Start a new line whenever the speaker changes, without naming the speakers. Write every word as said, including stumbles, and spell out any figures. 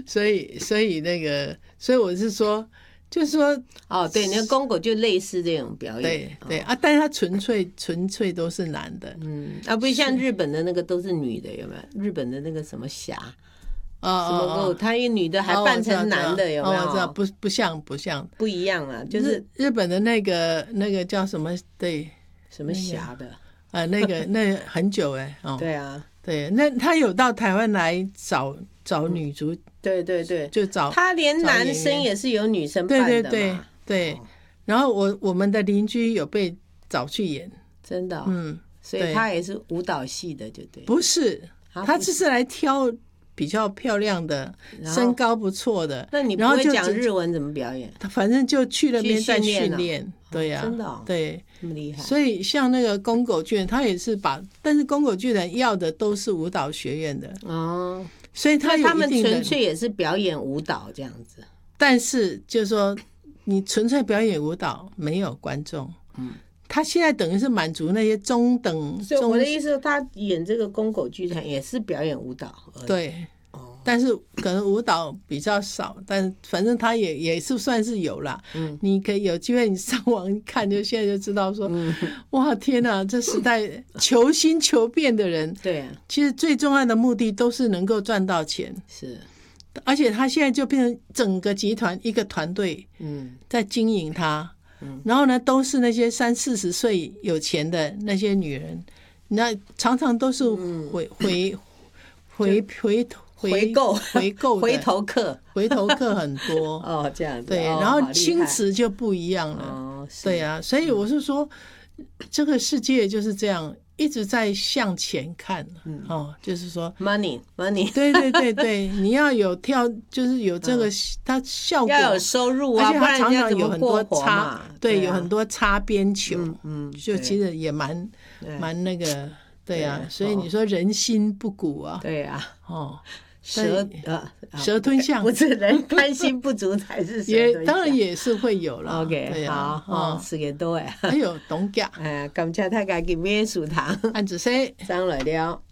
所以所以那个，所以我是说。就是说，
哦，对，那个公狗就类似这种表演，
对对、
哦、
啊，但是它纯粹纯粹都是男的，
嗯，啊，不像日本的那个都是女的，有没有？日本的那个什么侠，哦、什么狗，他一女的还扮成男的，有没有？
哦，我知道，不不像不像，
不一样啊，就是
日日本的那个那个叫什么？对，
什么侠的？
啊、呃，那个那很久哎，哦，
对啊，
对，那他有到台湾来找找女主。嗯
对对对，
就找
他连男生也是有女生扮的嘛，
对对对对、哦。然后我我们的邻居有被找去演，
真的、哦，
嗯，
所以他也是舞蹈系的，就对。
不是，他只是来挑比较漂亮的，身高不错的。
那你不会讲日文怎么表演？
他反正就去那边再训练，对呀、啊，
真的、哦，
对，
这么厉害。
所以像那个宫狗巨人，他也是把，但是宫狗巨人要的都是舞蹈学院的哦。所以他有
他们纯粹也是表演舞蹈这样子，
但是就是说，你纯粹表演舞蹈没有观众，嗯，他现在等于是满足那些中等。
所以我的意思，他演这个宫狗剧团也是表演舞蹈而已，
对，哦，但是可能舞蹈比较少，但反正他也也是算是有啦。嗯，你可以有机会你上网看，就现在就知道说，嗯、哇天哪，这时代求新求变的人，
对、啊，
其实最重要的目的都是能够赚到钱，
是，
而且他现在就变成整个集团一个团队，嗯，在经营它，嗯，然后呢，都是那些三四十岁有钱的那些女人，那常常都是回、嗯、回回回头。
回购
回购
回头客
回头客很多
哦，这样子
对、哦，然后青瓷就不一样了，哦、对啊，所以我是说，这个世界就是这样一直在向前看，嗯、哦，就是说
money money，
对对对对，你要有跳，就是有这个、嗯、它效果
要有收入啊，
而且它常常有很多
擦，
对，
对啊、
有很多擦边球，
嗯，嗯
就其实也蛮蛮那个，对啊，所以你说人心不古啊，
对啊，
哦。
蛇呃，
蛇吞象
不是人贪心不足才是蛇吞象，
也当然也是会有了。
OK，
对啊、
好，哦，四个多哎，
还有董家，
哎，感谢大家今天收听，
安子生
上来了。